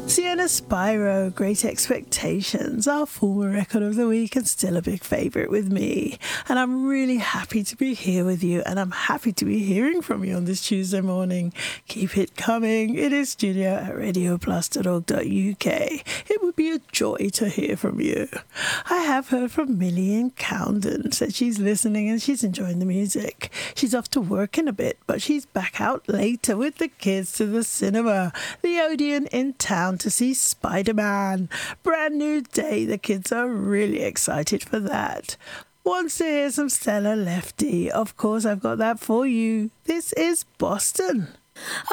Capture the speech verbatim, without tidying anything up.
Sienna Spyro, Great Expectations, our former record of the week and still a big favourite with me. And I'm really happy to be here with you, and I'm happy to be hearing from you on this Tuesday morning. Keep it coming. It is studio at radio plus dot org dot U K. It would be a joy to hear from you. I have heard from Millie in Cowden, said she's listening and she's enjoying the music. She's off to work in a bit, but she's back out later with the kids to the cinema, the Odeon in town, to see Spider-Man. Brand new day. The kids are really excited for that. Wants to hear some Stella Lefty. Of course, I've got that for you. This is Boston.